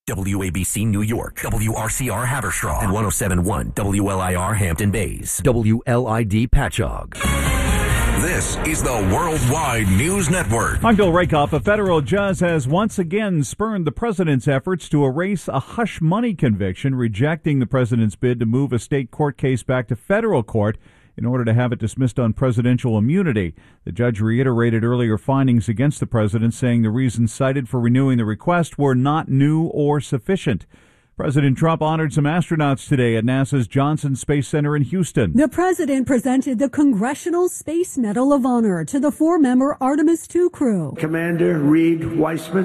WABC New York, WRCR Haverstraw, and 107.1 WLIR Hampton Bays, WLID Patchogue. This is the Worldwide News Network. I'm Bill Rakoff. A federal judge has once again spurned the president's efforts to erase a hush money conviction, rejecting the president's bid to move a state court case back to federal court in order to have it dismissed on presidential immunity. The judge reiterated earlier findings against the president, saying the reasons cited for renewing the request were not new or sufficient. President Trump honored some astronauts today at NASA's Johnson Space Center in Houston. The president presented the Congressional Space Medal of Honor to the 4-member Artemis II crew. Commander Reed Weissman,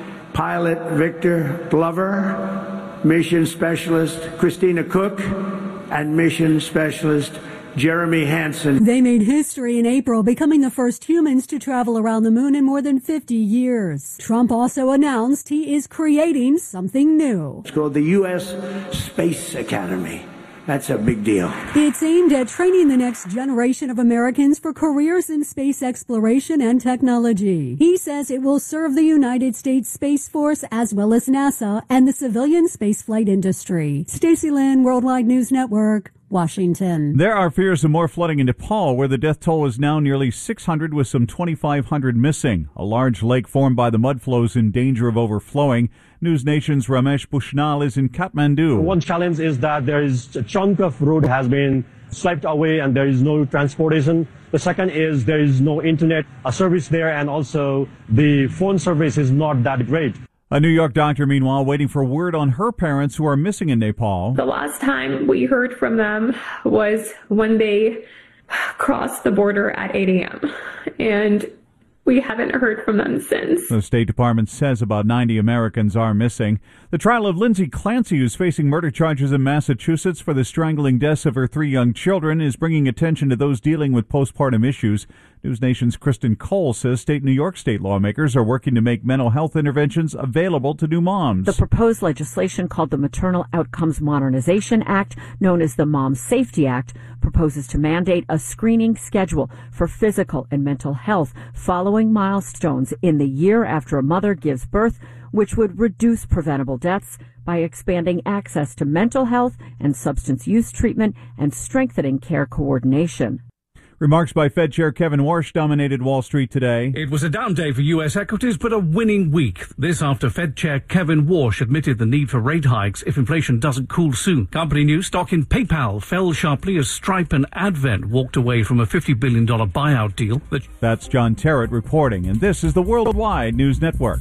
pilot Victor Glover, mission specialist Christina Cook, and mission specialist Jeremy Hansen. They made history in April, becoming the first humans to travel around the moon in more than 50 years. Trump also announced he is creating something new. It's called the U.S. Space Academy. That's a big deal. It's aimed at training the next generation of Americans for careers in space exploration and technology. He says it will serve the United States Space Force as well as NASA and the civilian spaceflight industry. Stacey Lynn, Worldwide News Network, Washington. There are fears of more flooding in Nepal, where the death toll is now nearly 600 with some 2,500 missing. A large lake formed by the mud flows in danger of overflowing. News Nation's Ramesh Bushnal is in Kathmandu. One challenge is that there is a chunk of road has been swiped away and there is no transportation. The second is there is no internet service there, and also the phone service is not that great. A New York doctor, meanwhile, waiting for word on her parents who are missing in Nepal. The last time we heard from them was when they crossed the border at 8 a.m. And we haven't heard from them since. The State Department says about 90 Americans are missing. The trial of Lindsay Clancy, who's facing murder charges in Massachusetts for the strangling deaths of her 3 young children, is bringing attention to those dealing with postpartum issues. News Nation's Kristen Cole says New York state lawmakers are working to make mental health interventions available to new moms. The proposed legislation, called the Maternal Outcomes Modernization Act, known as the Mom Safety Act, proposes to mandate a screening schedule for physical and mental health following milestones in the year after a mother gives birth, which would reduce preventable deaths by expanding access to mental health and substance use treatment and strengthening care coordination. Remarks by Fed Chair Kevin Warsh dominated Wall Street today. It was a down day for U.S. equities, but a winning week. This after Fed Chair Kevin Warsh admitted the need for rate hikes if inflation doesn't cool soon. Company news: stock in PayPal fell sharply as Stripe and Advent walked away from a $50 billion buyout deal. That's John Terrett reporting, and this is the Worldwide News Network.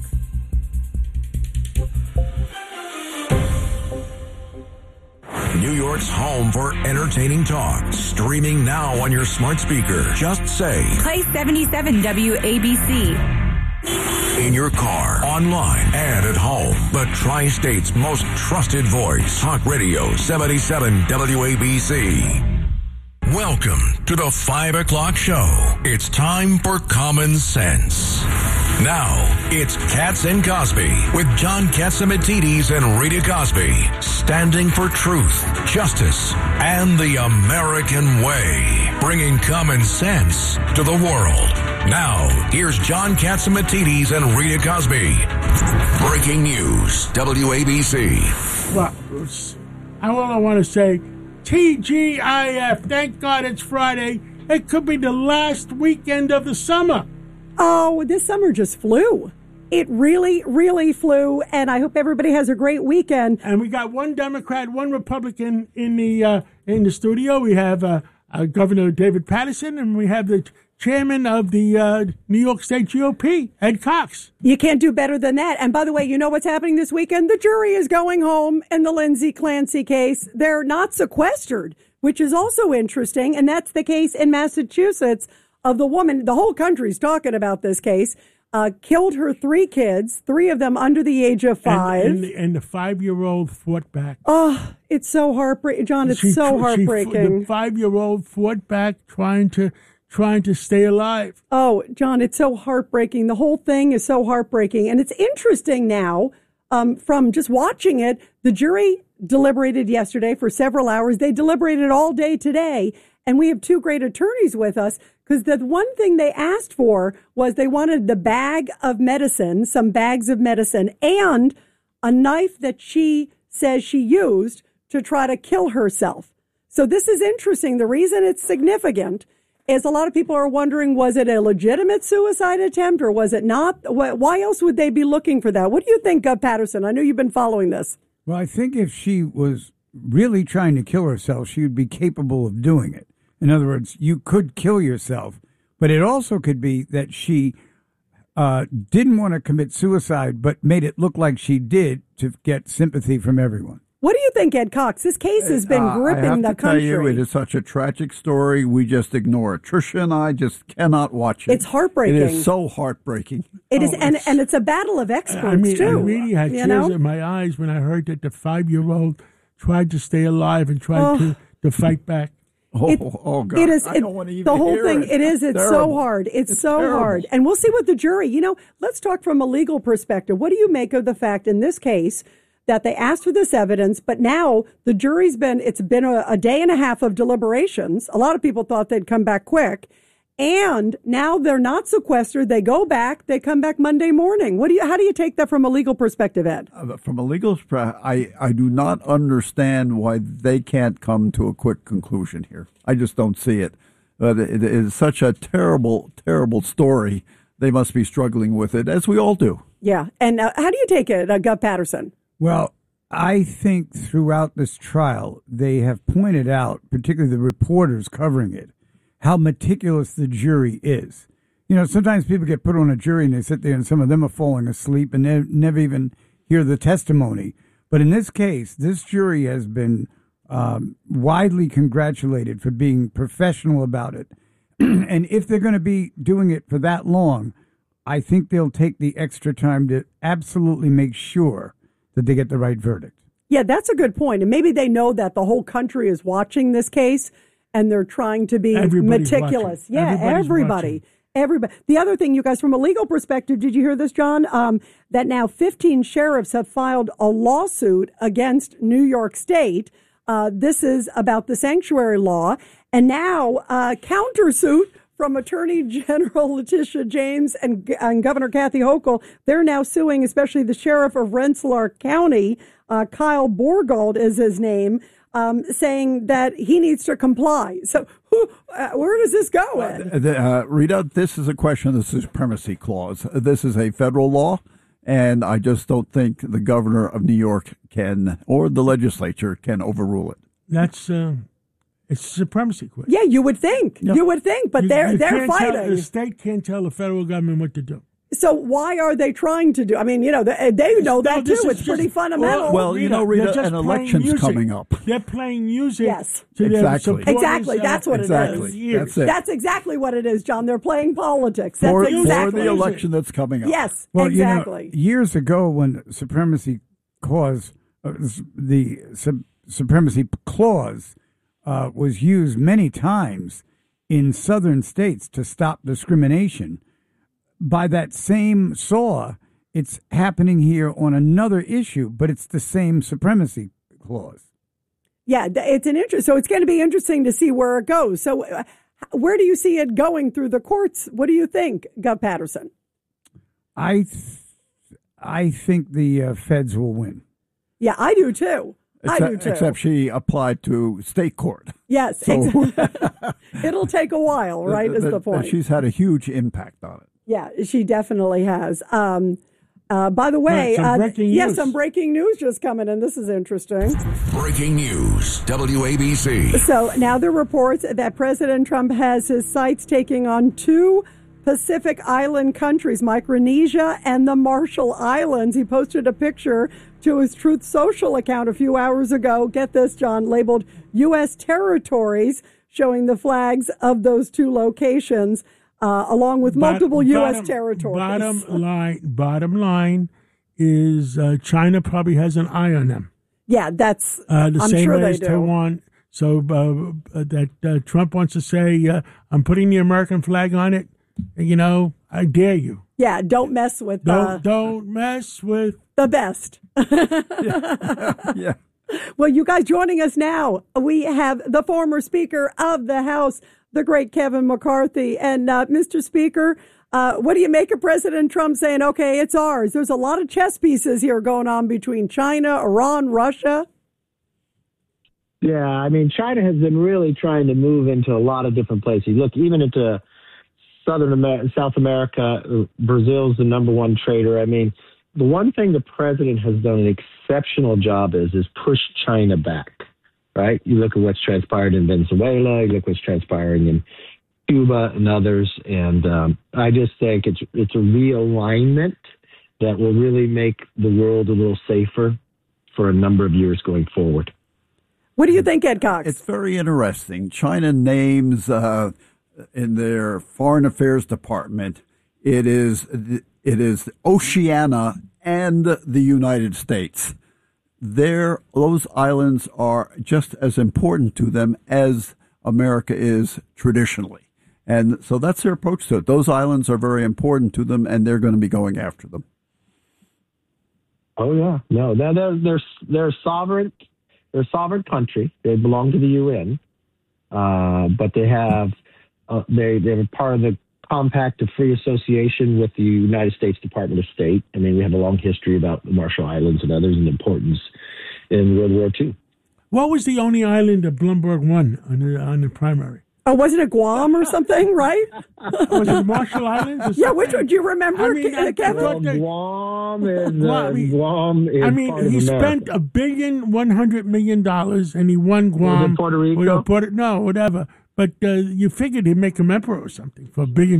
New York's home for entertaining talk. Streaming now on your smart speaker. Just say, play 77 WABC. In your car, online, and at home. The Tri-State's most trusted voice. Talk Radio 77 WABC. Welcome to the 5 o'clock show. It's time for Common Sense. Now, it's Katz and Cosby with John Catsimatidis and Rita Cosby, standing for truth, justice, and the American way, bringing common sense to the world. Now, here's John Catsimatidis and Rita Cosby. Breaking news, WABC. Well, all I want to say, TGIF, thank God it's Friday. It could be the last weekend of the summer. Oh, this summer just flew. It really, really flew, and I hope everybody has a great weekend. And we got one Democrat, one Republican in the studio. We have Governor David Paterson, and we have the chairman of the New York State GOP, Ed Cox. You can't do better than that. And by the way, you know what's happening this weekend? The jury is going home in the Lindsay Clancy case. They're not sequestered, which is also interesting, and that's the case in Massachusetts of the woman. The whole country's talking about this case. Killed her 3 kids, 3 of them under the age of 5. And the 5-year-old fought back. Oh, it's so heartbreaking. John, it's so heartbreaking. The 5-year-old fought back trying to stay alive. Oh, John, it's so heartbreaking. The whole thing is so heartbreaking. And it's interesting now, from just watching it, the jury deliberated yesterday for several hours. They deliberated all day today. And we have 2 great attorneys with us, because the one thing they asked for was they wanted the bag of medicine, some bags of medicine, and a knife that she says she used to try to kill herself. So this is interesting. The reason it's significant is a lot of people are wondering, was it a legitimate suicide attempt or was it not? Why else would they be looking for that? What do you think, Gov Patterson? I know you've been following this. Well, I think if she was really trying to kill herself, she would be capable of doing it. In other words, you could kill yourself, but it also could be that she didn't want to commit suicide, but made it look like she did to get sympathy from everyone. What do you think, Ed Cox? This case has been gripping the country. I have to tell you, it is such a tragic story. We just ignore it. Trisha and I just cannot watch it. It's heartbreaking. It is so heartbreaking. It is, and it's a battle of experts, too. I really had tears in my eyes when I heard that the 5-year-old tried to stay alive and tried to fight back. Oh God! It is. I don't want to even the whole hear thing. It. It's so hard. It's so terrible. hard. And we'll see what the jury. Let's talk from a legal perspective. What do you make of the fact in this case that they asked for this evidence, but now the jury's been. It's been a day and a half of deliberations. A lot of people thought they'd come back quick, and now they're not sequestered. They go back. They come back Monday morning. How do you take that from a legal perspective, Ed? From a legal perspective, I do not understand why they can't come to a quick conclusion here. I just don't see it. It is such a terrible, terrible story. They must be struggling with it, as we all do. Yeah. And how do you take it, Gov Patterson? Well, I think throughout this trial, they have pointed out, particularly the reporters covering it, how meticulous the jury is. Sometimes people get put on a jury and they sit there and some of them are falling asleep and they never even hear the testimony. But in this case, this jury has been widely congratulated for being professional about it. And if they're going to be doing it for that long, I think they'll take the extra time to absolutely make sure that they get the right verdict. Yeah, that's a good point. And maybe they know that the whole country is watching this case and they're trying to be meticulous. Watching. Yeah, everybody. The other thing, you guys, from a legal perspective, did you hear this, John? That now 15 sheriffs have filed a lawsuit against New York State. This is about the sanctuary law. And now countersuit from Attorney General Letitia James and Governor Kathy Hochul. They're now suing, especially the sheriff of Rensselaer County, Kyle Borgold is his name, saying that he needs to comply. So where does this go, Ed? Rita, this is a question of the supremacy clause. This is a federal law, and I just don't think the governor of New York can, or the legislature can overrule it. That's it's a supremacy question. Yeah, you would think. No. You would think, but they're fighting. The state can't tell the federal government what to do. So why are they trying to do? I mean, they know that too. It's pretty fundamental. Well, Rita, an election's coming up. They're playing music. Yes. To their supporters. Exactly. That's what it is. That's it. That's exactly what it is, John. They're playing politics. That's for exactly the election that's coming up. Yes, well, exactly. Years ago, when supremacy clause, the supremacy clause was used many times in southern states to stop discrimination. By that same saw, it's happening here on another issue, but it's the same supremacy clause. Yeah, it's an interest. So it's going to be interesting to see where it goes. So where do you see it going through the courts? What do you think, Gov Patterson? I think the feds will win. Yeah, I do too. Except she applied to state court. Yes, so. Exactly. It'll take a while, right, is the point. She's had a huge impact on it. Yeah, she definitely has. By the way, some breaking news just coming in. This is interesting. Breaking news, WABC. So now there are reports that President Trump has his sights taking on two Pacific Island countries, Micronesia and the Marshall Islands. He posted a picture to his Truth Social account a few hours ago. Get this, John, labeled U.S. territories, showing the flags of those two locations, along with multiple U.S. territories. Bottom line is China probably has an eye on them. Yeah, that's the I'm same sure way they as do. Taiwan. So that Trump wants to say, I'm putting the American flag on it. I dare you. Yeah, don't mess with don't mess with the best. Yeah. Well, you guys joining us now, we have the former Speaker of the House, the great Kevin McCarthy. And Mr. Speaker, What do you make of President Trump saying, okay, it's ours? There's a lot of chess pieces here going on between China, Iran, Russia. Yeah, I mean, China has been really trying to move into a lot of different places. Look, even into South America, Brazil's the number one trader. I mean, the one thing the president has done an exceptional job is push China back, right? You look at what's transpired in Venezuela, you look what's transpiring in Cuba and others, and I just think it's a realignment that will really make the world a little safer for a number of years going forward. What do you think, Ed Cox? It's very interesting. China names in their Foreign Affairs Department, it is Oceania and the United States. Those islands are just as important to them as America is traditionally. And so that's their approach to it. Those islands are very important to them, and they're going to be going after them. Oh, yeah. No, they're sovereign. They're a sovereign country. They belong to the UN, but they're part of the Compact of Free Association with the United States Department of State. I mean, we have a long history about the Marshall Islands and others and importance in World War II. What was the only island that Bloomberg won on the primary? Oh, wasn't it Guam or something, right? Was it Marshall Islands? Yeah, which one do you remember, Kevin? Well, Guam is I mean, part of he America. spent $1.1 billion, and he won Guam. Was it Puerto Rico? No, whatever. But you figured he'd make him emperor or something for $1 billion.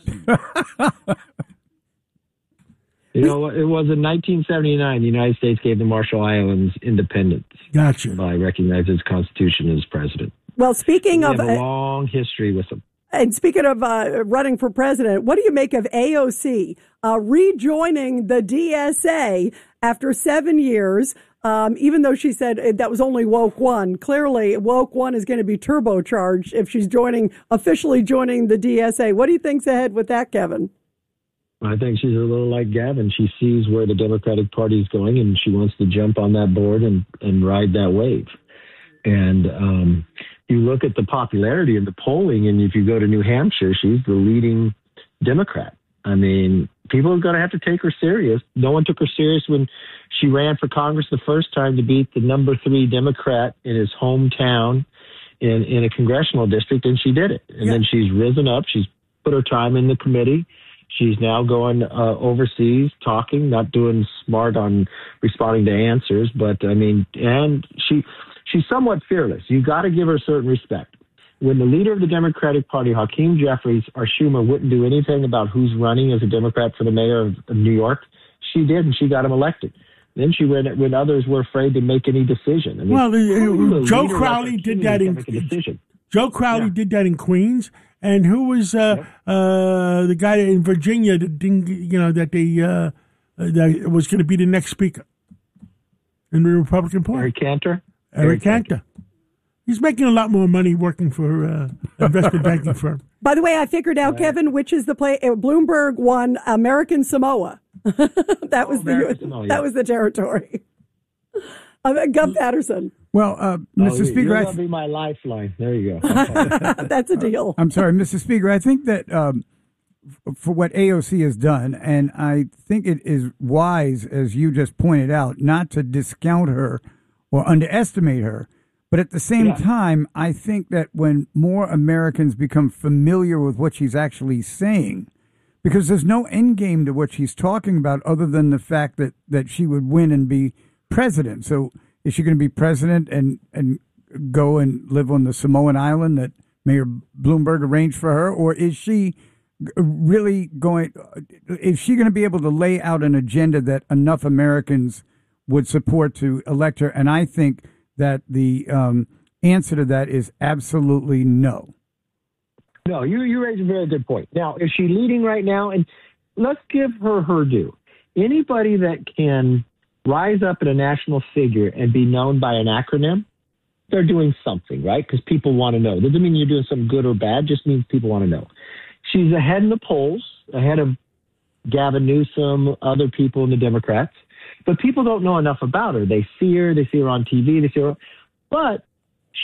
You know, it was in 1979 the United States gave the Marshall Islands independence. Gotcha. By recognizing its constitution as president. Well, speaking We of have a long history with them. And speaking of running for president, what do you make of AOC rejoining the DSA after 7 years? Even though she said that was only Woke One, clearly Woke One is going to be turbocharged if she's officially joining the DSA. What do you think's ahead with that, Kevin? I think she's a little like Gavin. She sees where the Democratic Party is going, and she wants to jump on that board and ride that wave. And you look at the popularity in the polling, and if you go to New Hampshire, she's the leading Democrat. I mean, people are going to have to take her serious. No one took her serious when she ran for Congress the first time to beat the number 3 Democrat in his hometown in a congressional district, and she did it. And then she's risen up. She's put her time in the committee. She's now going overseas, talking, not doing smart on responding to answers. But, I mean, and she's somewhat fearless. You got to give her certain respect. When the leader of the Democratic Party, Hakeem Jeffries or Schumer, wouldn't do anything about who's running as a Democrat for the mayor of New York, she did, and she got him elected. Then she went when others were afraid to make any decision. I mean, Joe Crowley did that did that in Queens. And who was the guy in Virginia that didn't, that was going to be the next speaker in the Republican Party? Eric Cantor. Eric Cantor. He's making a lot more money working for an investment banking firm. By the way, I figured out, Kevin, which is the play. Bloomberg won American Samoa. That was that was the territory. Gov Patterson. Well, Mr. Speaker, you're going to be my lifeline. There you go. That's a deal. I'm sorry, Mr. Speaker. I think that for what AOC has done, and I think it is wise, as you just pointed out, not to discount her or underestimate her. But at the same time, I think that when more Americans become familiar with what she's actually saying, because there's no end game to what she's talking about other than the fact that she would win and be president. So is she going to be president and go and live on the Samoan island that Mayor Bloomberg arranged for her? Or is she really going to be able to lay out an agenda that enough Americans would support to elect her? And I think that the answer to that is absolutely no. No, you raise a very good point. Now, is she leading right now? And let's give her due. Anybody that can rise up in a national figure and be known by an acronym, they're doing something, right? Because people want to know. Doesn't mean you're doing something good or bad, just means people want to know. She's ahead in the polls, ahead of Gavin Newsom, other people in the Democrats. But people don't know enough about her. They see her on TV, but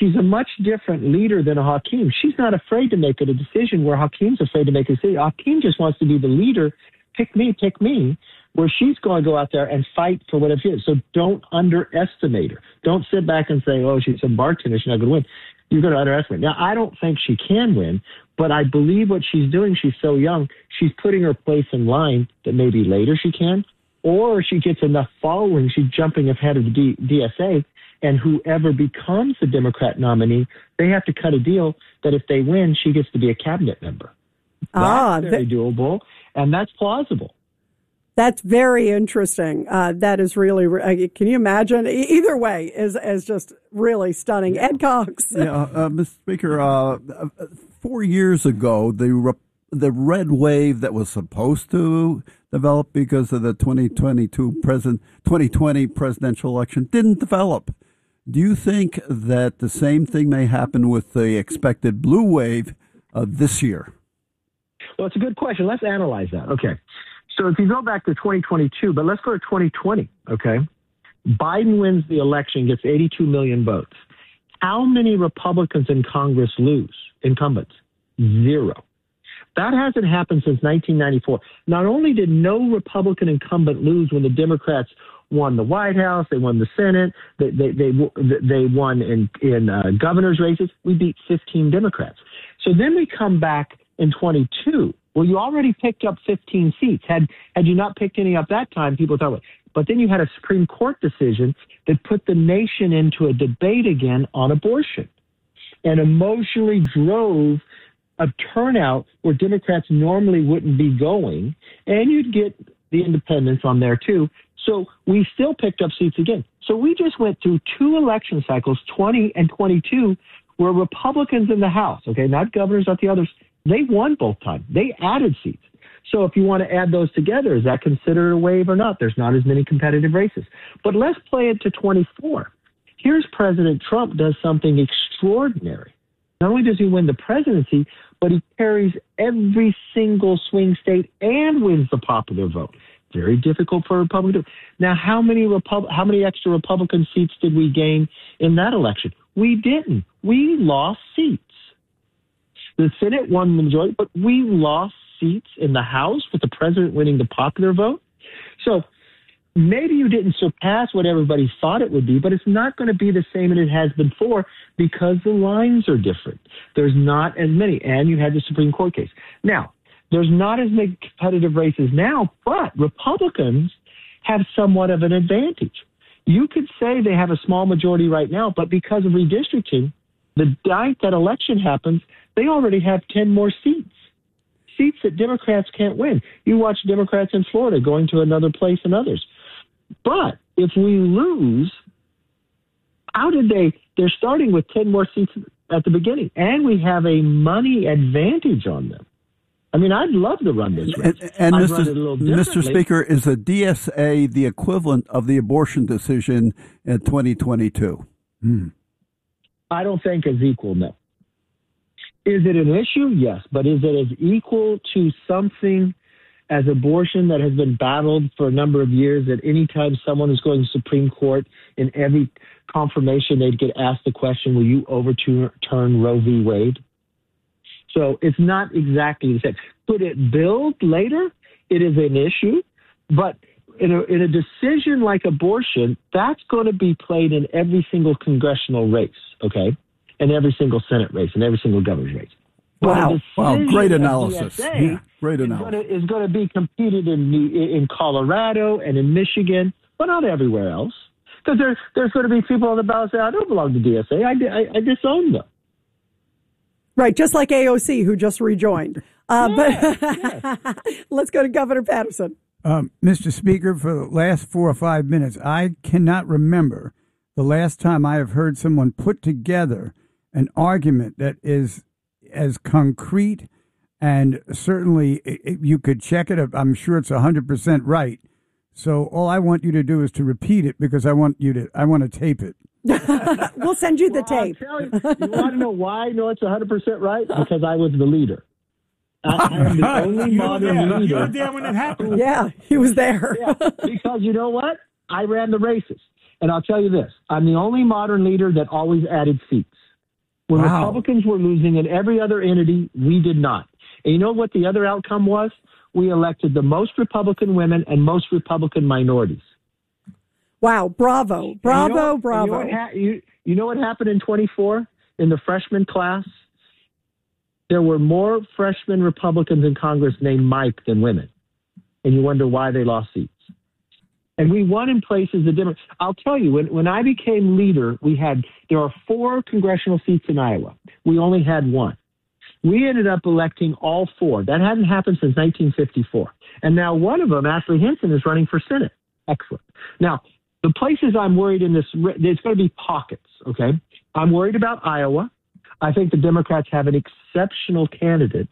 she's a much different leader than a Hakeem. She's not afraid to make a decision where Hakeem's afraid to make a decision. Hakeem just wants to be the leader, pick me, where she's going to go out there and fight for whatever she is. So don't underestimate her. Don't sit back and say, oh, she's some bartender, she's not going to win. You're going to underestimate. Now, I don't think she can win, but I believe what she's doing, she's so young, she's putting her place in line that maybe later she can, or she gets enough following, she's jumping ahead of the DSA, and whoever becomes the Democrat nominee, they have to cut a deal that if they win, she gets to be a cabinet member. That's very doable, and that's plausible. That's very interesting. That is really, can you imagine? Either way is just really stunning. Ed Cox. Yeah, Mr. Speaker, 4 years ago, the red wave that was supposed to develop because of the 2020 presidential election didn't develop. Do you think that the same thing may happen with the expected blue wave this year? Well, it's a good question. Let's analyze that. Okay. So if you go back to 2022, but let's go to 2020, okay? Biden wins the election, gets 82 million votes. How many Republicans in Congress lose? Incumbents? 0. That hasn't happened since 1994. Not only did no Republican incumbent lose when the Democrats won the White House, they won the Senate, they won in governor's races, we beat 15 Democrats. So then we come back in 22. Well, you already picked up 15 seats. Had you not picked any up that time, people thought, but then you had a Supreme Court decision that put the nation into a debate again on abortion and emotionally drove a turnout where Democrats normally wouldn't be going, and you'd get the independents on there too. So we still picked up seats again. So we just went through 2 election cycles, 20 and 22, where Republicans in the House, okay, not governors, not the others, they won both times. They added seats. So if you want to add those together, is that considered a wave or not? There's not as many competitive races. But let's play it to 24. Here's President Trump does something extraordinary. Not only does he win the presidency, but he carries every single swing state and wins the popular vote. Very difficult for a Republican. Now, how many extra Republican seats did we gain in that election? We didn't. We lost seats. The Senate won the majority, but we lost seats in the House with the president winning the popular vote. So maybe you didn't surpass what everybody thought it would be, but it's not going to be the same as it has been before because the lines are different. There's not as many, and you had the Supreme Court case. Now, there's not as many competitive races now, but Republicans have somewhat of an advantage. You could say they have a small majority right now, but because of redistricting, the night that election happens, they already have 10 more seats that Democrats can't win. You watch Democrats in Florida going to another place and others. But if we lose, they're starting with 10 more seats at the beginning, and we have a money advantage on them. I mean, I'd love to run this race. And Mr. Speaker, is the DSA the equivalent of the abortion decision in 2022? I don't think it's equal, no. Is it an issue? Yes. But is it as equal to something as abortion that has been battled for a number of years that any time someone is going to Supreme Court, in every confirmation they'd get asked the question, will you overturn Roe v. Wade? So it's not exactly the same. Could it build later? It is an issue. But in a decision like abortion, that's going to be played in every single congressional race, okay? And every single Senate race and every single governor's race. Wow, great analysis. Great analysis. Is going to be competed in Colorado and in Michigan, but not everywhere else. Because there's going to be people on the ballot say, I don't belong to DSA. I disown them. Right, just like AOC, who just rejoined. But let's go to Governor Patterson. Mr. Speaker, for the last 4 or 5 minutes, I cannot remember the last time I have heard someone put together an argument that is as concrete, and certainly you could check it. I'm sure it's 100% right. So all I want you to do is to repeat it because I want to tape it. We'll send you the tape. You want to know why I know it's 100% right? Because I was the leader. I am the only modern leader. You were there when it happened. Yeah, he was there. Because you know what? I ran the races. And I'll tell you this. I'm the only modern leader that always added seats. When Republicans were losing in every other entity, we did not. And you know what the other outcome was? We elected the most Republican women and most Republican minorities. Wow, bravo. Bravo. You know what happened in 24 in the freshman class? There were more freshman Republicans in Congress named Mike than women. And you wonder why they lost seats. And we won in places that didn't. I'll tell you, when I became leader, there are 4 congressional seats in Iowa. We only had 1. We ended up electing all 4. That hadn't happened since 1954. And now one of them, Ashley Hinson, is running for Senate. Excellent. Now, the places I'm worried in this, there's going to be pockets, okay? I'm worried about Iowa. I think the Democrats have an exceptional candidate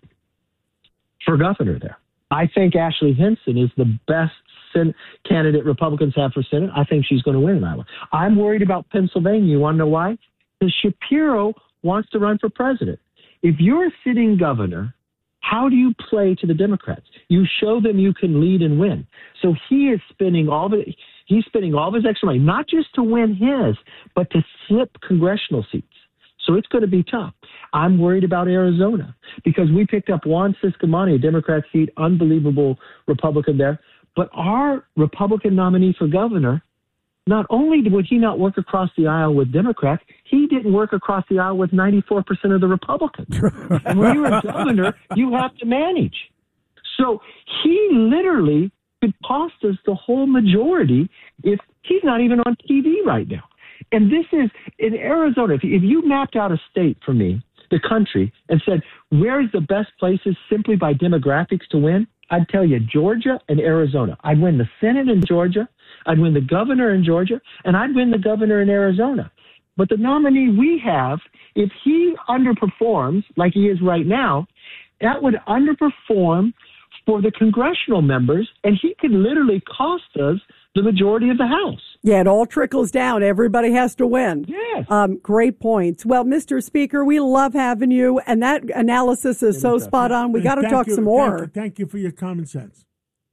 for governor there. I think Ashley Hinson is the best candidate Republicans have for Senate. I think she's going to win in Iowa. I'm worried about Pennsylvania. You want to know why? Because Shapiro wants to run for president. If you're a sitting governor, how do you play to the Democrats? You show them you can lead and win. So he is spending all of his extra money, not just to win his, but to flip congressional seats. So it's going to be tough. I'm worried about Arizona because we picked up Juan Ciscomani, a Democrat seat, unbelievable Republican there. But our Republican nominee for governor, not only would he not work across the aisle with Democrats, he didn't work across the aisle with 94% of the Republicans. And when you're a governor, you have to manage. So he literally could cost us the whole majority if he's not even on TV right now. And this is in Arizona. If you mapped out a state for me, the country, and said, where's the best places simply by demographics to win? I'd tell you Georgia and Arizona. I'd win the Senate in Georgia. I'd win the governor in Georgia, and I'd win the governor in Arizona. But the nominee we have, if he underperforms like he is right now, that would underperform for the congressional members, and he could literally cost us the majority of the House. Yeah, it all trickles down. Everybody has to win. Yes. Great points. Well, Mr. Speaker, we love having you, and that analysis is so spot on. We got to talk some more. Thank you for your common sense.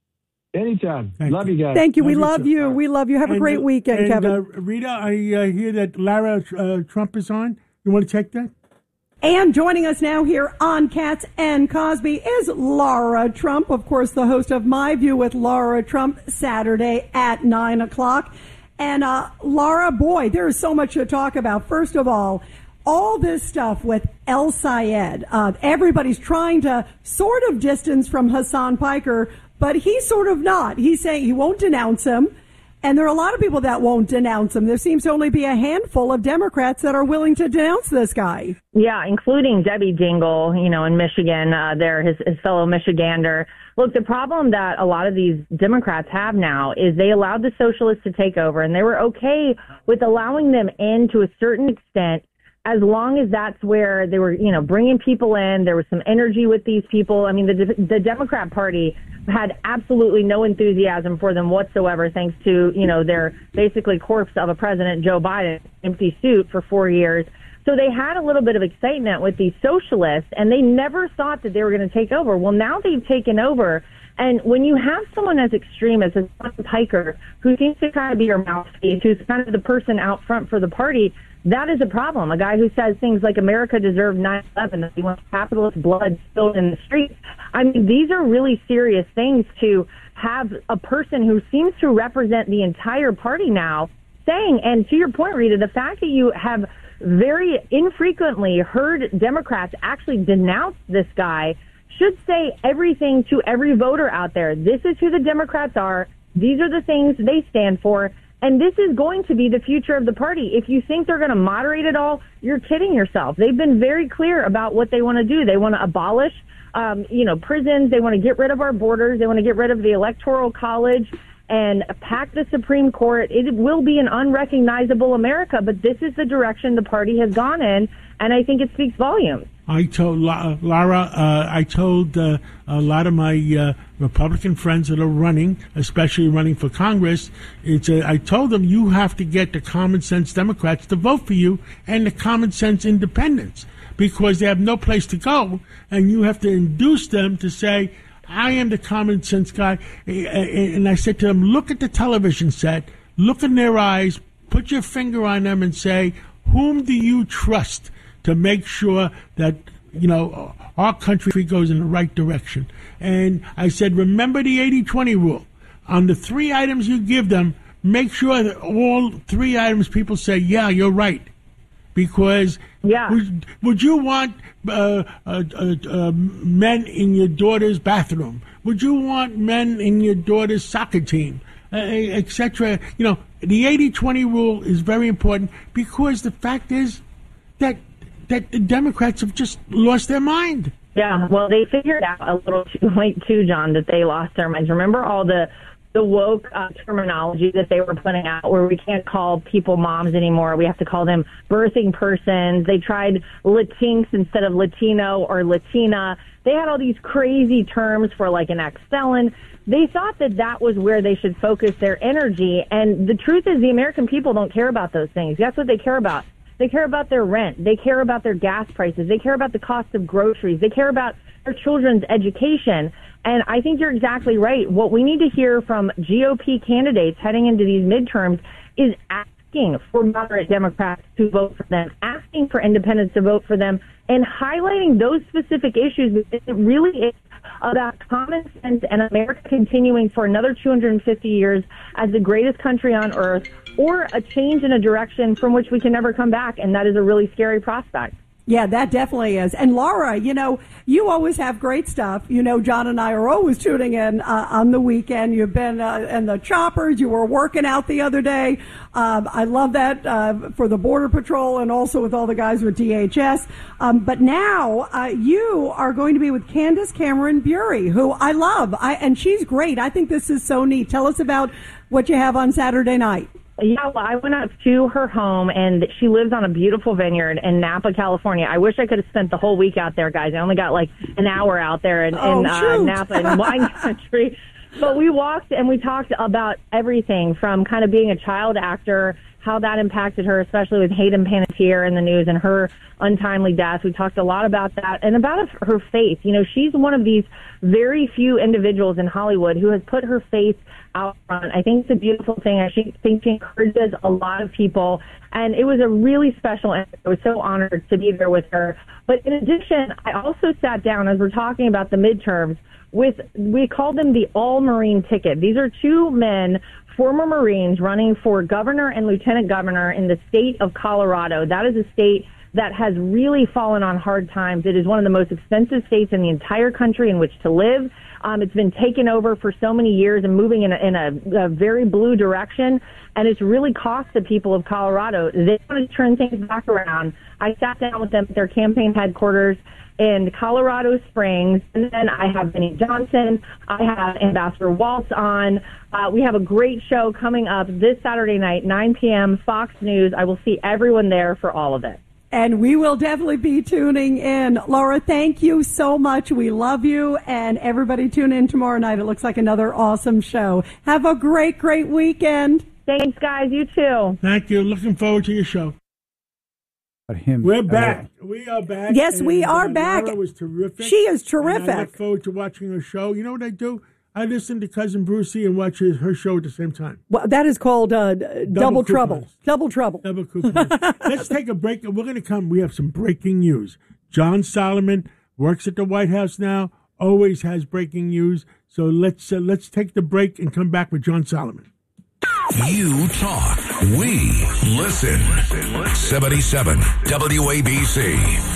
Anytime. Love you guys. Thank you. We love you. We love you. Have a great weekend, Kevin. Rita, I hear that Lara Trump is on. You want to check that? And joining us now here on Katz and Cosby is Lara Trump, of course, the host of My View with Lara Trump, Saturday at 9 o'clock. And Lara, boy, there is so much to talk about. First of all this stuff with El Sayed, everybody's trying to sort of distance from Hassan Piker, but he's sort of not. He's saying he won't denounce him. And there are a lot of people that won't denounce him. There seems to only be a handful of Democrats that are willing to denounce this guy. Yeah, including Debbie Dingell, in Michigan, his fellow Michigander. Look, the problem that a lot of these Democrats have now is they allowed the socialists to take over, and they were okay with allowing them in to a certain extent as long as that's where they were, bringing people in. There was some energy with these people. I mean, the Democrat Party had absolutely no enthusiasm for them whatsoever, thanks to, their basically corpse of a president, Joe Biden, empty suit for 4 years. So they had a little bit of excitement with these socialists, and they never thought that they were going to take over. Well, now they've taken over. And when you have someone as extreme as Hassan Piker, who seems to kind of be your mouthpiece, who's kind of the person out front for the party, that is a problem. A guy who says things like America deserved 9/11, that he wants capitalist blood spilled in the streets. I mean, these are really serious things to have a person who seems to represent the entire party now saying. And to your point, Rita, the fact that you have very infrequently heard Democrats actually denounce this guy should say everything to every voter out there. This is who the Democrats are. These are the things they stand for. And this is going to be the future of the party. If you think they're going to moderate it all, you're kidding yourself. They've been very clear about what they want to do. They want to abolish, prisons. They want to get rid of our borders. They want to get rid of the Electoral College and pack the Supreme Court. It will be an unrecognizable America, but this is the direction the party has gone in, and I think it speaks volumes. I told Lara, a lot of my Republican friends that are running, especially running for Congress, I told them you have to get the common sense Democrats to vote for you and the common sense independents because they have no place to go, and you have to induce them to say, I am the common sense guy. And I said to them, look at the television set, look in their eyes, put your finger on them and say, whom do you trust to make sure that, our country goes in the right direction. And I said, remember the 80-20 rule. On the 3 items you give them, make sure that all 3 items people say, yeah, you're right. Because would you want men in your daughter's bathroom? Would you want men in your daughter's soccer team, etc.? The 80-20 rule is very important because the fact is that the Democrats have just lost their mind. Yeah, well, they figured out a little too late, too, John, that they lost their minds. Remember all the woke terminology that they were putting out where we can't call people moms anymore. We have to call them birthing persons. They tried Latinx instead of Latino or Latina. They had all these crazy terms for like an ex-felon. They thought that was where they should focus their energy. And the truth is the American people don't care about those things. That's what they care about. They care about their rent. They care about their gas prices. They care about the cost of groceries. They care about their children's education. And I think you're exactly right. What we need to hear from GOP candidates heading into these midterms is asking for moderate Democrats to vote for them, asking for independents to vote for them, and highlighting those specific issues. It really is about common sense and America continuing for another 250 years as the greatest country on earth, or a change in a direction from which we can never come back, and that is a really scary prospect. Yeah, that definitely is. And Laura, you always have great stuff. John and I are always tuning in on the weekend. You've been in the choppers. You were working out the other day. I love that for the Border Patrol and also with all the guys with DHS. But now you are going to be with Candace Cameron Bure, who I love. And she's great. I think this is so neat. Tell us about what you have on Saturday night. Yeah, well, I went up to her home, and she lives on a beautiful vineyard in Napa, California. I wish I could have spent the whole week out there, guys. I only got like an hour out there in Napa and wine country. But we walked and we talked about everything from kind of being a child actor, how that impacted her, especially with Hayden Panettiere in the news and her untimely death. We talked a lot about that and about her faith. She's one of these very few individuals in Hollywood who has put her faith out front. I think it's a beautiful thing. I think she encourages a lot of people, and it was a really special, and I was so honored to be there with her. But in addition, I also sat down as we're talking about the midterms we called them the all-Marine ticket. These are 2 men, former Marines, running for governor and lieutenant governor in the state of Colorado. That is a state that has really fallen on hard times. It is one of the most expensive states in the entire country in which to live. It's been taken over for so many years and moving in a very blue direction, and it's really cost the people of Colorado. They want to turn things back around. I sat down with them at their campaign headquarters in Colorado Springs, and then I have Benny Johnson, I have Ambassador Waltz on. We have a great show coming up this Saturday night, 9 p.m., Fox News. I will see everyone there for all of it. And we will definitely be tuning in. Laura, thank you so much. We love you. And everybody tune in tomorrow night. It looks like another awesome show. Have a great, great weekend. Thanks, guys. You too. Thank you. Looking forward to your show. We're back. We are back. Yes, we are back. Laura was terrific. She is terrific. And I look forward to watching her show. You know what I do? I listen to Cousin Brucey and watch her show at the same time. Well, that is called Double Trouble. Double Trouble. Double coupons. Let's take a break, and we're going to come. We have some breaking news. John Solomon works at the White House now, always has breaking news. So let's take the break and come back with John Solomon. You talk, we listen. 77 WABC.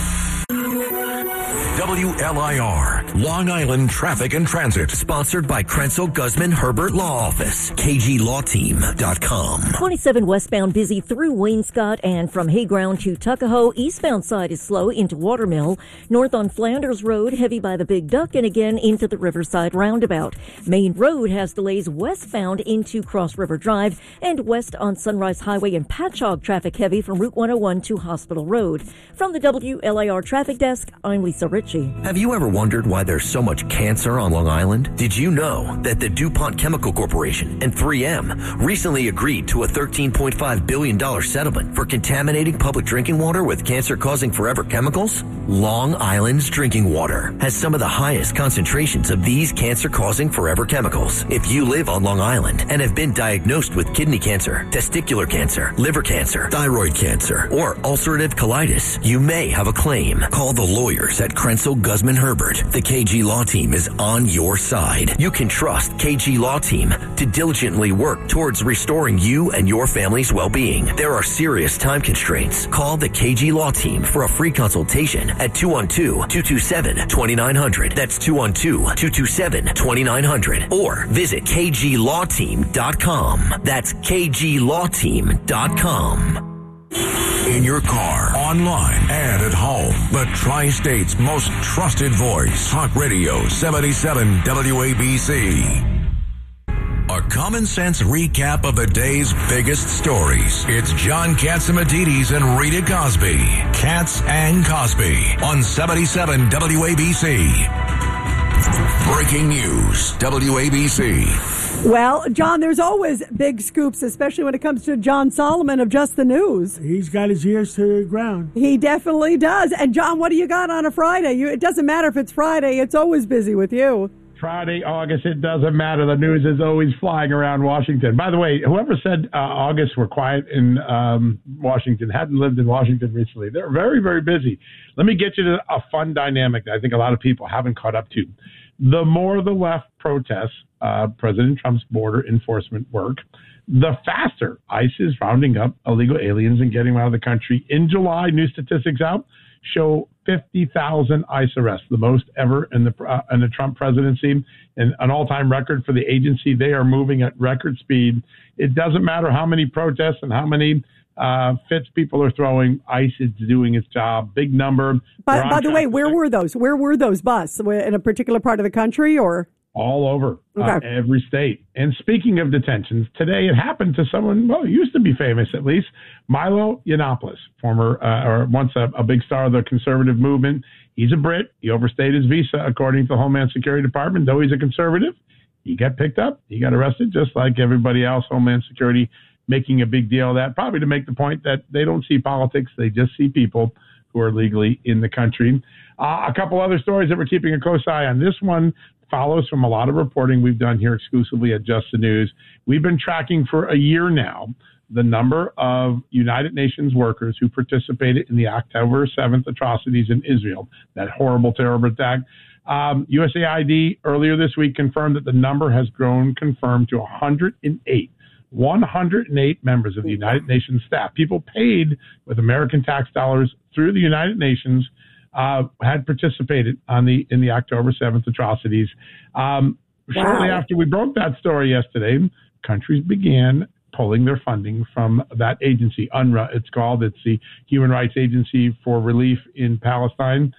WLIR, Long Island Traffic and Transit. Sponsored by Krenzel Guzman Herbert Law Office, KGLawTeam.com. 27 westbound busy through Waynescott and from Hayground to Tuckahoe. Eastbound side is slow into Watermill. North on Flanders Road, heavy by the Big Duck and again into the Riverside Roundabout. Main Road has delays westbound into Cross River Drive and west on Sunrise Highway and Patchogue traffic heavy from Route 101 to Hospital Road. From the WLIR Traffic Desk, I'm Lisa Ritchie. Have you ever wondered why why there's so much cancer on Long Island? Did you know that the DuPont Chemical Corporation and 3M recently agreed to a $13.5 billion settlement for contaminating public drinking water with cancer-causing forever chemicals? Long Island's drinking water has some of the highest concentrations of these cancer-causing forever chemicals. If you live on Long Island and have been diagnosed with kidney cancer, testicular cancer, liver cancer, thyroid cancer, or ulcerative colitis, you may have a claim. Call the lawyers at Krenzel Guzman Herbert. The KG Law Team is on your side. You can trust KG Law Team to diligently work towards restoring you and your family's well-being. There are serious time constraints. Call the KG Law Team for a free consultation at 212-227-2900. That's 212-227-2900. Or visit kglawteam.com. That's kglawteam.com. In your car, online, and at home. The Tri-State's most trusted voice. Talk Radio 77 WABC. A common sense recap of the day's biggest stories. It's John Catsimatidis and Rita Cosby. Katz and Cosby on 77 WABC. Breaking news, WABC. Well, John, there's always big scoops, especially when it comes to John Solomon of Just the News. He's got his ears to the ground. He definitely does. And, John, what do you got on a Friday? It doesn't matter if it's Friday. It's always busy with you. Friday, August, it doesn't matter. The news is always flying around Washington. By the way, whoever said August were quiet in Washington hadn't lived in Washington recently. They're very, very busy. Let me get you to a fun dynamic that I think a lot of people haven't caught up to. The more the left protests President Trump's border enforcement work, the faster ICE is rounding up illegal aliens and getting them out of the country. In July, new statistics out show 50,000 ICE arrests, the most ever in the Trump presidency, and an all-time record for the agency. They are moving at record speed. It doesn't matter how many protests and how many fits people are throwing. ICE is doing its job. Big number. By the way, where were those? Where were those busts? In a particular part of the country, or? All over, every state. And speaking of detentions, today it happened to someone, well, used to be famous at least, Milo Yiannopoulos, former, or once a big star of the conservative movement. He's a Brit. He overstayed his visa, according to the Homeland Security Department. Though he's a conservative, he got picked up. He got arrested, just like everybody else. Homeland Security making a big deal of that, probably to make the point that they don't see politics. They just see people who are legally in the country. A couple other stories that we're keeping a close eye on. This one follows from a lot of reporting we've done here exclusively at Just the News. We've been tracking for a year now the number of United Nations workers who participated in the October 7th atrocities in Israel, that horrible, terrible attack. USAID earlier this week confirmed that the number has grown confirmed to 108. 108 members of the United Nations staff, people paid with American tax dollars through the United Nations, had participated in the October 7th atrocities. Shortly after we broke that story yesterday, countries began pulling their funding from that agency, UNRWA it's called. It's the Human Rights Agency for Relief in Palestine.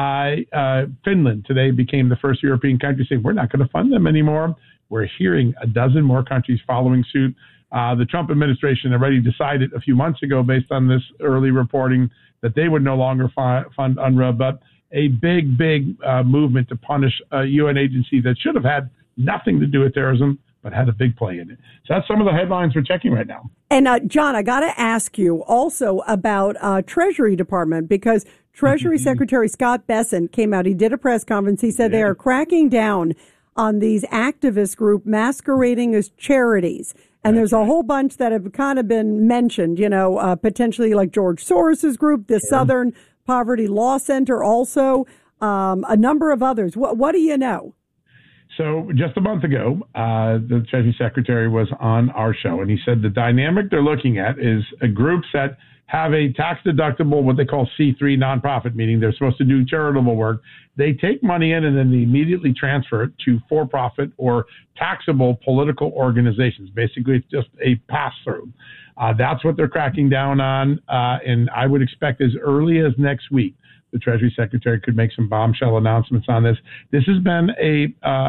Finland today became the first European country saying, we're not going to fund them anymore. We're hearing a dozen more countries following suit. The Trump administration already decided a few months ago, based on this early reporting, that they would no longer fund UNRWA, but a big movement to punish a UN agency that should have had nothing to do with terrorism, but had a big play in it. So that's some of the headlines we're checking right now. And John, I got to ask you also about Treasury Department, because Treasury Secretary Scott Bessent came out. He did a press conference. He said they are cracking down on these activist groups masquerading as charities. And there's a whole bunch that have kind of been mentioned, potentially like George Soros's group, the Southern Poverty Law Center also, a number of others. What do you know? So just a month ago, the Treasury Secretary was on our show, and he said the dynamic they're looking at is groups that have a tax-deductible, what they call C3 nonprofit, meaning they're supposed to do charitable work. They take money in and then they immediately transfer it to for-profit or taxable political organizations. Basically, it's just a pass-through. That's what they're cracking down on, and I would expect as early as next week, the Treasury Secretary could make some bombshell announcements on this. This has been a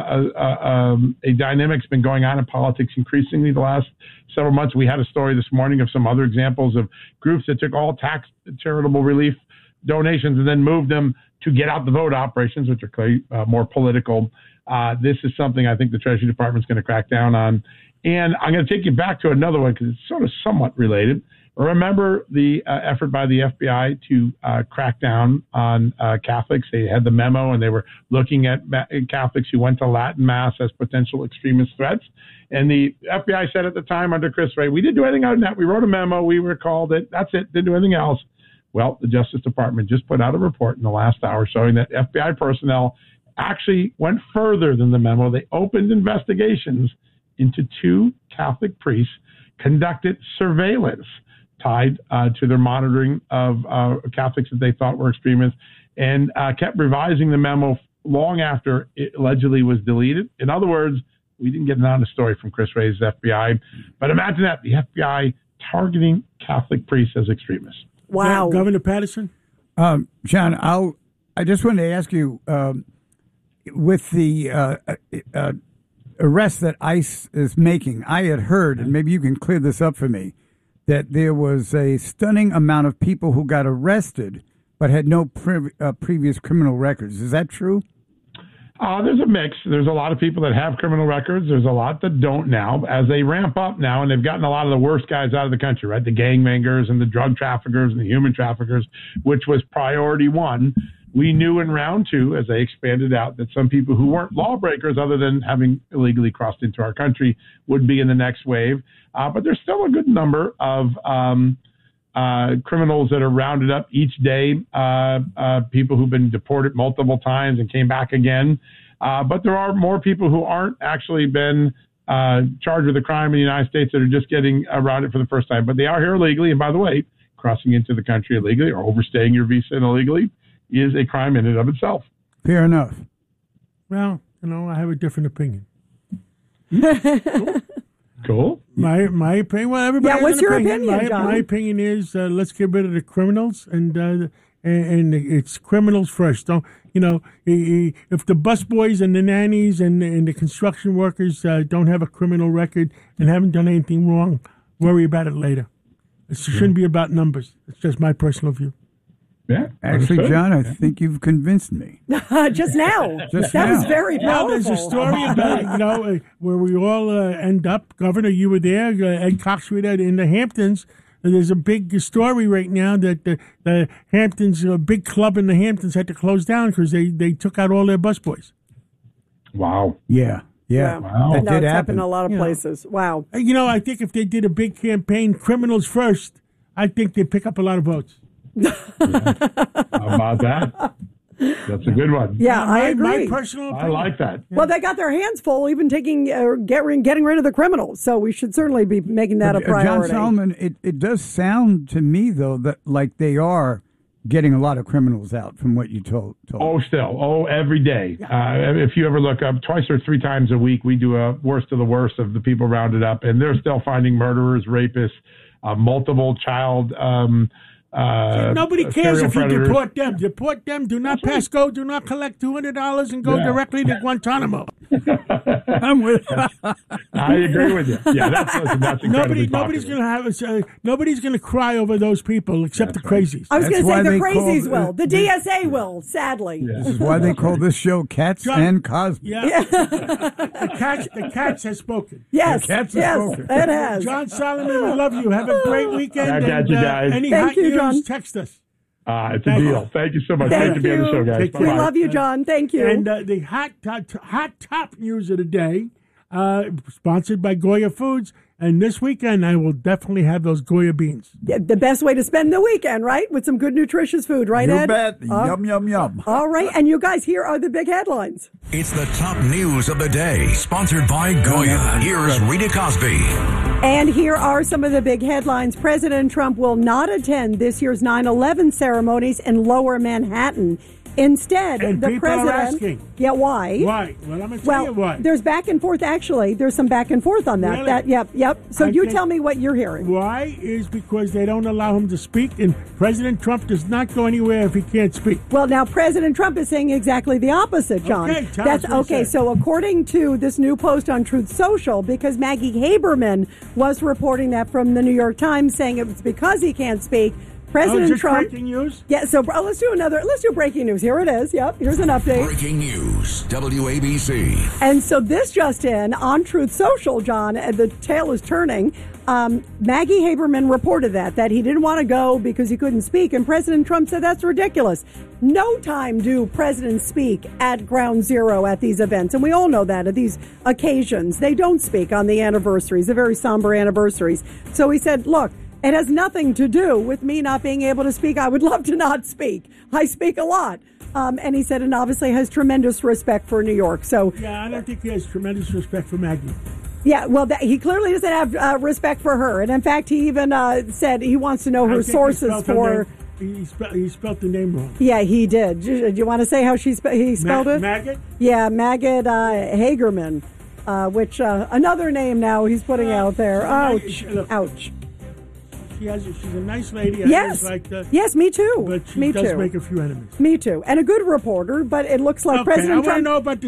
dynamic that's been going on in politics increasingly the last several months. We had a story this morning of some other examples of groups that took all tax charitable relief donations and then moved them to get out the vote operations, which are clearly more political. This is something I think the Treasury Department is going to crack down on. And I'm going to take you back to another one because it's sort of somewhat related. Remember the effort by the FBI to crack down on Catholics? They had the memo and they were looking at Catholics who went to Latin Mass as potential extremist threats. And the FBI said at the time under Chris Wray, we didn't do anything other than that. We wrote a memo. We recalled it. That's it. Didn't do anything else. Well, the Justice Department just put out a report in the last hour showing that FBI personnel actually went further than the memo. They opened investigations into 2 Catholic priests, conducted surveillance tied to their monitoring of Catholics that they thought were extremists, and kept revising the memo long after it allegedly was deleted. In other words, we didn't get an honest story from Chris Wray's FBI. But imagine that, the FBI targeting Catholic priests as extremists. Wow. Governor Patterson? John, I just wanted to ask you, with the arrest that ICE is making, I had heard, and maybe you can clear this up for me, that there was a stunning amount of people who got arrested but had no previous criminal records. Is that true? There's a mix. There's a lot of people that have criminal records. There's a lot that don't now. As they ramp up now, and they've gotten a lot of the worst guys out of the country, right? The gangbangers and the drug traffickers and the human traffickers, which was priority 1. We knew in round 2, as they expanded out, that some people who weren't lawbreakers, other than having illegally crossed into our country, would be in the next wave. But there's still a good number of criminals that are rounded up each day, people who've been deported multiple times and came back again. But there are more people who aren't actually been charged with a crime in the United States that are just getting rounded for the first time. But they are here illegally. And by the way, crossing into the country illegally or overstaying your visa illegally is a crime in and of itself. Fair enough. Well, I have a different opinion. Cool. My opinion. Well, everybody. Yeah, what's your opinion. John? My opinion is let's get rid of the criminals and it's criminals first. Don't if the busboys and the nannies and the construction workers don't have a criminal record and haven't done anything wrong, worry about it later. It shouldn't be about numbers. It's just my personal view. Yeah, actually, John, I think you've convinced me. Just now. That was very powerful. There's a story about where we all end up. Governor, you were there. Ed Cox was there in the Hamptons. There's a big story right now that the Hamptons, a big club in the Hamptons, had to close down because they took out all their busboys. Wow. Yeah. Wow. That did happen in a lot of places. Wow. I think if they did a big campaign, criminals first, I think they'd pick up a lot of votes. How about that? That's a good one. Yeah, I agree. My personal opinion. I like that. Well, they got their hands full, even getting rid of the criminals. So we should certainly be making that a priority. John Solomon, it does sound to me though that like they are getting a lot of criminals out from what you told. Every day. If you ever look up, 2 or 3 times a week, we do a worst of the worst of the people rounded up, and they're still finding murderers, rapists, multiple child. Nobody cares if predators. you deport them. Deport them. Do not pass go. Do not collect $200 and go directly to Guantanamo. I'm with. I agree with you. Yeah, that's incredibly nobody's going to have nobody's going to cry over those people except the crazies. I was going to say the crazies will. The DSA will. Sadly, this is why they call this show Cats and Cosby. Yeah. The cats has spoken. Yes, the cats has spoken. It has. John Solomon, we love you. Have a great weekend. I got you guys. Any Thank hot you, news, John. text us. It's a deal. Thank you so much. Great to be on the show, guys. We love you, John. Thank you. And the hot top news of the day, sponsored by Goya Foods. And this weekend, I will definitely have those Goya beans. Yeah, the best way to spend the weekend, right? With some good, nutritious food, right, You Ed? bet. Yum, yum, yum. All right. And you guys, here are the big headlines. It's the top news of the day, sponsored by Goya. Here's Rita Cosby. And here are some of the big headlines. President Trump will not attend this year's 9/11 ceremonies in Lower Manhattan. Instead, and the people president. Are asking. Yeah, why? Why? Well, I'm going to tell you why. There's back and forth. Actually, there's some back and forth on that. Really? Yep. So you tell me what you're hearing. Why is because they don't allow him to speak, and President Trump does not go anywhere if he can't speak. Well, now President Trump is saying exactly the opposite, John. Okay, tell us what he said. So according to this new post on Truth Social, because Maggie Haberman was reporting that from the New York Times, saying it was because he can't speak. President just Trump. breaking news? Yeah, so let's do breaking news. Here it is. Yep, here's an update. Breaking news, WABC. And so this just in, on Truth Social, John, the tale is turning. Maggie Haberman reported that he didn't want to go because he couldn't speak. And President Trump said that's ridiculous. No time do presidents speak at ground zero at these events. And we all know that at these occasions. They don't speak on the anniversaries, the very somber anniversaries. So he said, look, it has nothing to do with me not being able to speak. I would love to not speak. I speak a lot. And he said, and obviously has tremendous respect for New York. So yeah, I don't think he has tremendous respect for Maggie. Yeah, well, he clearly doesn't have respect for her. And in fact, he even said he wants to know her sources for... He spelled the name wrong. Yeah, he did. Do you want to say how he spelled it? Maggot? Yeah, Maggot Hagerman, which another name now he's putting out there. Ouch. Ouch. She's a nice lady. Yes. Yes, me too. But she does make a few enemies. Me too. And a good reporter, but it looks like President Trump... I want to know about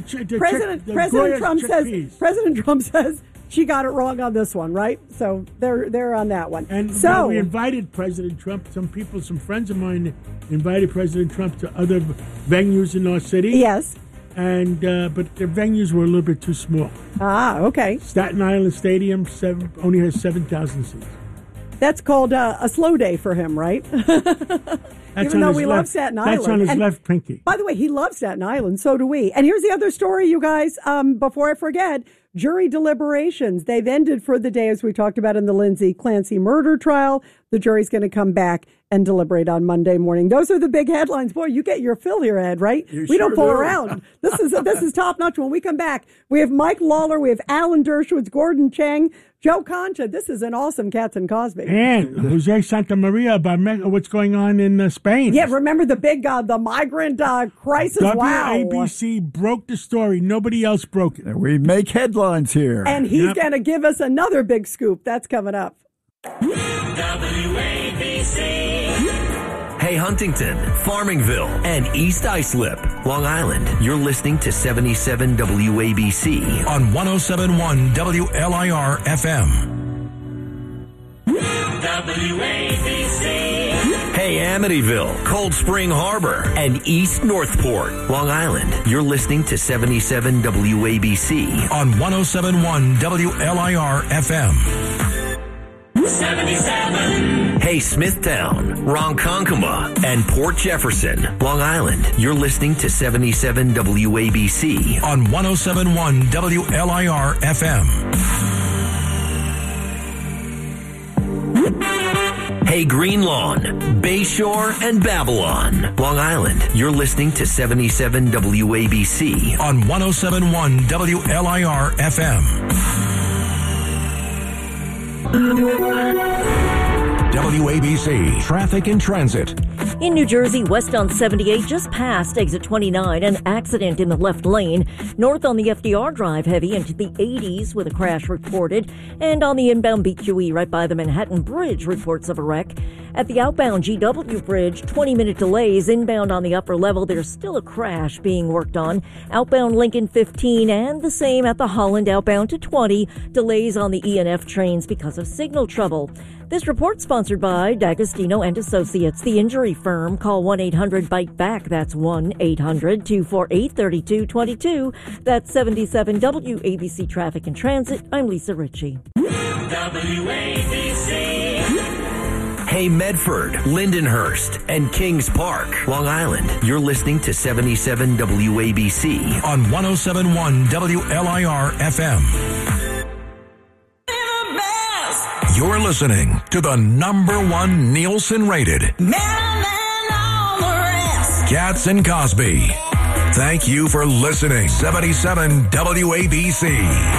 President Trump says she got it wrong on this one, right? So they're on that one. And so we invited President Trump. Some friends of mine invited President Trump to other venues in our city. Yes. And but the venues were a little bit too small. Ah, okay. Staten Island Stadium only has 7,000 seats. That's called a slow day for him, right? Even though we love Staten Island. That's on his left pinky. By the way, he loves Staten Island. So do we. And here's the other story, you guys. Before I forget, jury deliberations. They've ended for the day, as we talked about in the Lindsay Clancy murder trial. The jury's going to come back and deliberate on Monday morning. Those are the big headlines. Boy, you get your fill here, Ed, right? We don't fool around. This is top notch. When we come back, we have Mike Lawler, we have Alan Dershowitz, Gordon Chang, Joe Concha. This is an awesome Cats and Cosby. And Jose Santa Maria about what's going on in Spain. Yeah, remember the big the migrant crisis? WABC broke the story. Nobody else broke it. We make headlines here. And he's going to give us another big scoop. That's coming up. WABC. Hey, Huntington, Farmingville, and East Islip, Long Island. You're listening to 77 WABC on 107.1 WLIR FM. WABC. Hey, Amityville, Cold Spring Harbor, and East Northport, Long Island. You're listening to 77 WABC on 107.1 WLIR FM. 77. Hey, Smithtown, Ronkonkoma, and Port Jefferson, Long Island. You're listening to 77 WABC on 107.1 WLIR FM. Hey, Greenlawn, Bayshore, and Babylon, Long Island. You're listening to 77 WABC on 107.1 WLIR FM. WABC Traffic and Transit. In New Jersey, west on 78, just past exit 29, an accident in the left lane. North on the FDR Drive, heavy into the 80s with a crash reported. And on the inbound BQE, right by the Manhattan Bridge, reports of a wreck. At the outbound GW Bridge, 20-minute delays. Inbound on the upper level, there's still a crash being worked on. Outbound Lincoln 15, and the same at the Holland outbound to 20. Delays on the E&F trains because of signal trouble. This report sponsored by D'Agostino and Associates, the injury firm. Call 1-800-BITE-BACK. That's 1-800-248-3222. That's 77 WABC Traffic and Transit. I'm Lisa Ritchie. WABC. Hey, Medford, Lindenhurst, and Kings Park, Long Island. You're listening to 77 WABC on 107.1 WLIR FM. You're listening to the #1 Nielsen-rated Cats and Cosby. Thank you for listening. 77 WABC.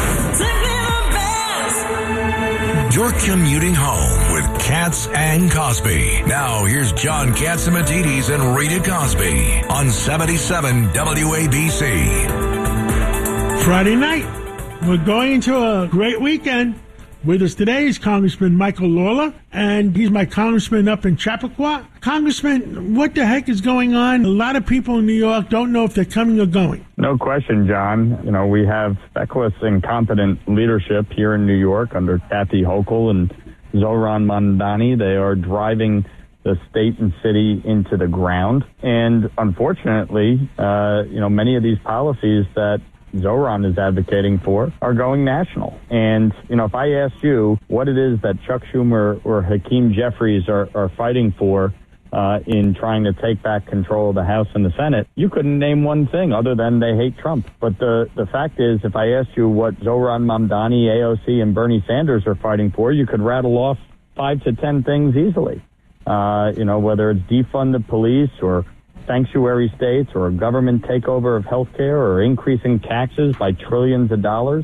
You're commuting home with Cats and Cosby. Now here's John Catsimatidis and Rita Cosby on 77 WABC. Friday night. We're going into a great weekend. With us today is Congressman Michael Lawler, and he's my congressman up in Chappaqua. Congressman, what the heck is going on? A lot of people in New York don't know if they're coming or going. No question, John. You know, we have feckless and competent leadership here in New York under Kathy Hochul and Zohran Mamdani. They are driving the state and city into the ground. And unfortunately, many of these policies that Zoran is advocating for are going national. And, if I asked you what it is that Chuck Schumer or Hakeem Jeffries are fighting for in trying to take back control of the House and the Senate, you couldn't name one thing other than they hate Trump. But the fact is, if I asked you what Zoran Mamdani, AOC, and Bernie Sanders are fighting for, you could rattle off 5 to 10 things easily. Whether it's defund the police or sanctuary states or a government takeover of healthcare or increasing taxes by trillions of dollars,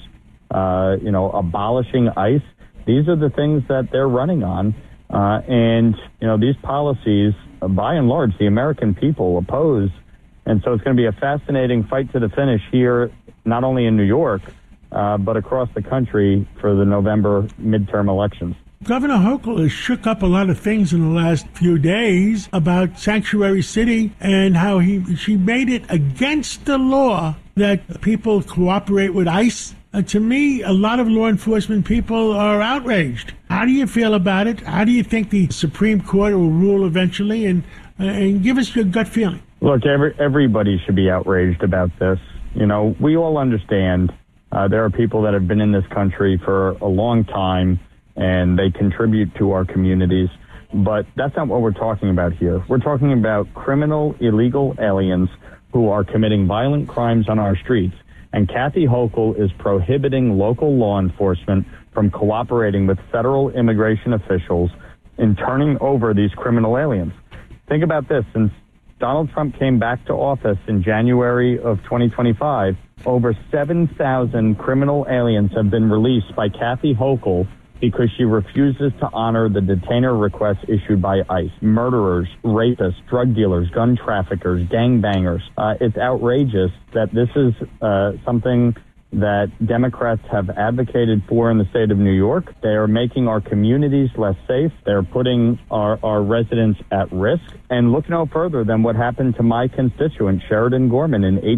abolishing ICE. These are the things that they're running on. These policies, by and large, the American people oppose. And so it's going to be a fascinating fight to the finish here, not only in New York, but across the country for the November midterm elections. Governor Hochul has shook up a lot of things in the last few days about Sanctuary City and how she made it against the law that people cooperate with ICE. To me, a lot of law enforcement people are outraged. How do you feel about it? How do you think the Supreme Court will rule eventually? And give us your gut feeling. Look, everybody should be outraged about this. We all understand there are people that have been in this country for a long time, and they contribute to our communities. But that's not what we're talking about here. We're talking about criminal, illegal aliens who are committing violent crimes on our streets. And Kathy Hochul is prohibiting local law enforcement from cooperating with federal immigration officials in turning over these criminal aliens. Think about this. Since Donald Trump came back to office in January of 2025, over 7,000 criminal aliens have been released by Kathy Hochul because she refuses to honor the detainer requests issued by ICE. Murderers, rapists, drug dealers, gun traffickers, gangbangers. It's outrageous that this is something that Democrats have advocated for in the state of New York. They are making our communities less safe. They're putting our residents at risk. And look no further than what happened to my constituent, Sheridan Gorman, in